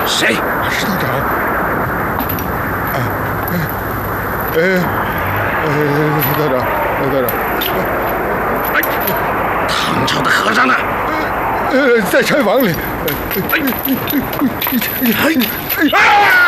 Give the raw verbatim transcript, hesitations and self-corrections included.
谁？ 石道长。哎哎哎，石道长，石道长。 哎，唐朝的和尚呢？ 呃，在柴房里。 哎哎哎！